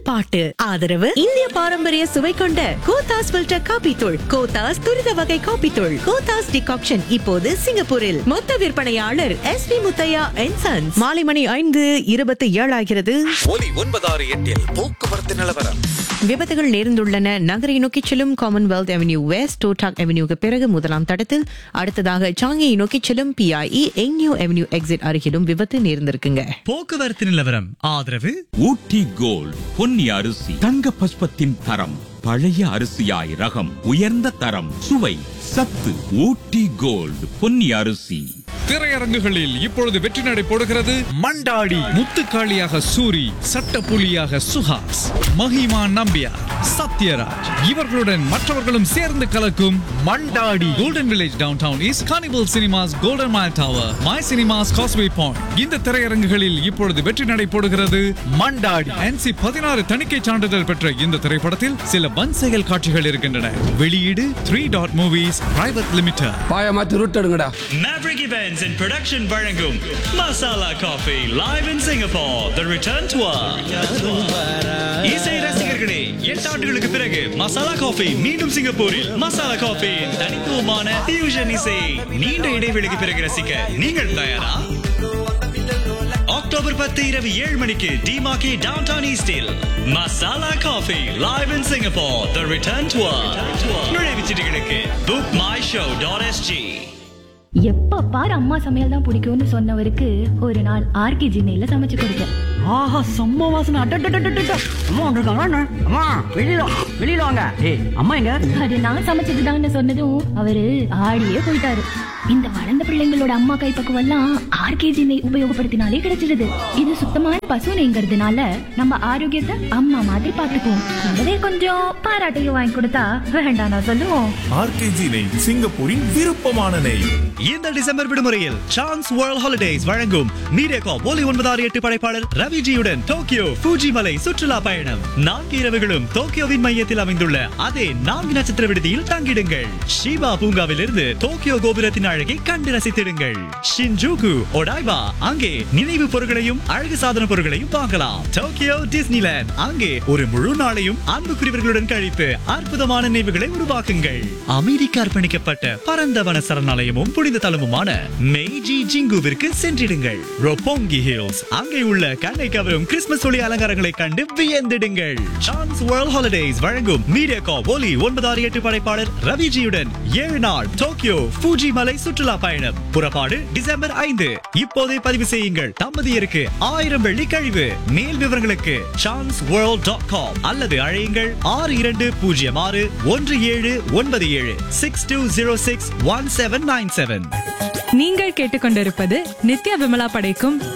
பாட்டு. ஆதரவு இந்திய பாரம்பரிய சுவை கொண்ட கோத்தாஸ் ஃபில்டர் காபி தூள், கோத்தாஸ் துரித வகை காபி தூள், கோத்தாஸ் டிகாக்ஷன் இப்போது சிங்கப்பூரில். மொத்த விற்பனையாளர் எஸ்பி முத்தையா அண்ட் சன்ஸ். மாலை மணி 5:27 ஆகிறது. ஒலி 968 போக்குவரத்து நிலவரம். விபத்துகள் நேர்ந்துள்ளன. நகரை நோக்கி செல்லும் காமன்வெல்த் அவென்யூ வெஸ்ட் டோடாக் அவென்யூக்கு பிறகு முதலாம் தடத்தில், அடுத்ததாக சாங்கியை நோக்கி செல்லும் PIE எங்னியூ அவென்யூ எக்ஸிட் அருகிலும் விபத்து நேர்ந்திருக்குங்க. போக்குவரத்து நிலவரம் ஆதரவு ஊட்டி கோல்ட் பொன்னி அரிசி தங்க பஸ்பத்தின் தரம், பழைய அரிசியாய் ரகம், உயர்ந்த தரம், சுவை, சத்து. ஊட்டி கோல்ட் பொன்னி அரிசி. திரையரங்குகளில் இப்பொழுது வெற்றி நடை போடுகிறது மண்டாடி. முத்துக்காளியாக சூரி, சட்டப்புலியாக சுஹாஸ், மஹிமா நம்பியார், சத்யராஜ் இவர்களுடன் மற்றவர்களும் சேர்ந்து கலக்கும் Mandaadi. Golden village down town is carnival cinemas, golden mile tower, my cinemas, causeway point. இந்த திரையரங்குகளில் இப்பொழுது வெற்றி நடை போடுகிறது மண்டாடி. NC 16 தணிக்கை சான்றிதழ் பெற்ற இந்த திரைப்படத்தில் சில வன்செயல் காட்சிகள் இருக்கின்றன. வெளியீடு 3 Dot Movies Private Limited. பாயமாத்தி root எடுங்கடா. Maverick Events and Production வழங்கும் masala coffee live in Singapore, the return tour. இசை ரசிகர்களே, 8 ஆண்டுகளுக்கு பிறகு மசாலா காஃபி மீண்டும் சிங்கப்பூரில். மசாலா காஃபியின் தனித்துவமான fusion இசை நீண்ட இடைவெளிக்கு பிறகு ரசிக்க நீங்கள் தயாரா? அக்டோபர் 10 இரவு 7 மணிக்கு டிமாக்கி டவுன்டவுன் ஈஸ்டில் masala coffee live in Singapore, the return tour. நுழைவுச்சீட்டுகளுக்கு bookmyshow.sg. எப்ப பாரு அம்மா சமையல் தான் பிடிக்கும்னு சொன்னவருக்கு ஒரு நாள் ஆர்கே ஜின்னையில சமைச்சு கொடுத்தேன். ஆஹா, செம்ம வாசனை. அம்மா வந்திருக்காங்க. அம்மா வெளியில வாங்க. ஏய், அம்மா எங்க? அது நான் சமைச்சதுதான்னு சொன்னதும் அவரு ஆடியே போயிட்டாரு. இந்த வளர்ந்த பிள்ளைங்களோட அம்மா கைப்பக்குவம் எல்லாம் ஆர்கே ஜின்னை உபயோகப்படுத்தினாலே கிடைச்சிடுது. இது சுத்தமான பசு நெய்ங்கிறதுனால நம்ம ஆரோக்கியத்தை அம்மா மாதிரி பாத்துக்குவோம். அதே கொஞ்சம் பாராட்டையும் வாங்கி கொடுத்தா வேண்டாம் நான் சொல்லுவோம். ஆர்கேஜி நெய், சிங்கப்பூரின் விருப்பமான நெய். இந்த டிசம்பர் விடுமுறையில் சான்ஸ் வேர்ல்ட் ஹாலிடேஸ் வழங்கும் மீடியாகாப் ஒலி 968 படைப்பாளர் ரவிஜியுடன் டோக்கியோ ஃபூஜி மலை சுற்றுலா பயணம். 4 இரவுகளும் டோக்கியோவின் மையத்தில் அமைந்துள்ள அதே 4 நட்சத்திர விடுதியில் தங்கிடுங்கள். ஷிபா பூங்காவிலிருந்து டோக்கியோ கோபுரத்தின் அழகை கண்டு ரசித்திடுங்கள். ஷின்ஜூகு, ஒடாய்பா, அங்கே நினைவு பொருட்களையும் அழகு சாதன பொருட்களையும் வாங்கலாம். டோக்கியோ டிஸ்னிலேண்ட், அங்கே ஒரு முழு நாளையும் அன்புக்குரியவர்களுடன் கழித்து அற்புதமான நினைவுகளை உருவாக்குங்கள். அமெரிக்க அர்ப்பணிக்கப்பட்ட பரந்த வன சரணாலயமும் புனித தலமுமான மெய்ஜி ஜிங்குவிற்கு சென்றிடுங்கள். ரொப்போங்கி ஹில்ஸ், அங்கே உள்ள கண்ணை கவரும் கிறிஸ்துமஸ் ஒளி அலங்காரங்களை கண்டு வியந்திடுங்கள். சான்ஸ் வேர்ல்ட் ஹாலிடேஸ் வழங்கும் மீடியாகாப் ஒலி 968 படைப்பாளர் ரவிஜியுடன் 7 நாள் டோக்கியோ ஃபூஜி மலை சுற்றுலா பயணம். புறப்பாடு டிசம்பர் 5. இப்போதே பதிவு செய்யுங்கள். தம்பதியருக்கு 1000 வெள்ளி கழிவு. மேல் விவரங்களுக்கு chanceworld.com அல்லது அழையுங்கள் 62061797 62061797. நீங்கள் கேட்டுக்கொண்டிருப்பது நித்யா விமலா படைக்கும்